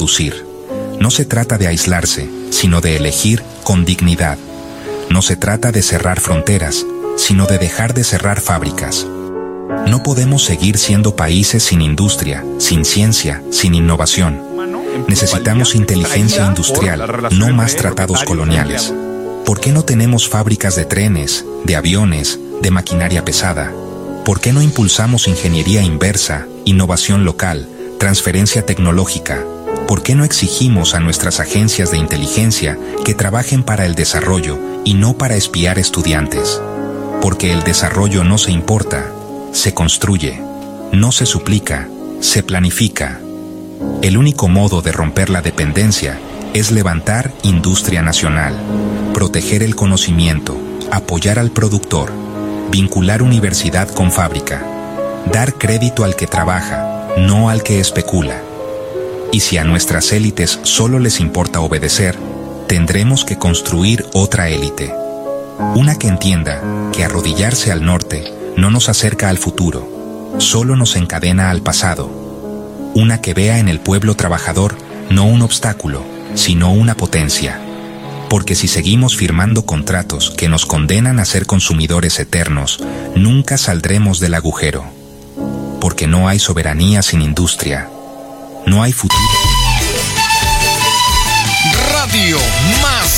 producir. No se trata de aislarse, sino de elegir con dignidad. No se trata de cerrar fronteras, sino de dejar de cerrar fábricas. No podemos seguir siendo países sin industria, sin ciencia, sin innovación. Necesitamos inteligencia industrial, no más tratados coloniales. ¿Por qué no tenemos fábricas de trenes, de aviones, de maquinaria pesada? ¿Por qué no impulsamos ingeniería inversa, innovación local, transferencia tecnológica? ¿Por qué no exigimos a nuestras agencias de inteligencia que trabajen para el desarrollo y no para espiar estudiantes? Porque el desarrollo no se importa, se construye, no se suplica, se planifica. El único modo de romper la dependencia es levantar industria nacional, proteger el conocimiento, apoyar al productor, vincular universidad con fábrica, dar crédito al que trabaja, no al que especula. Y si a nuestras élites solo les importa obedecer, tendremos que construir otra élite. Una que entienda que arrodillarse al norte no nos acerca al futuro, solo nos encadena al pasado. Una que vea en el pueblo trabajador no un obstáculo, sino una potencia. Porque si seguimos firmando contratos que nos condenan a ser consumidores eternos, nunca saldremos del agujero. Porque no hay soberanía sin industria. No hay futuro. Radio Más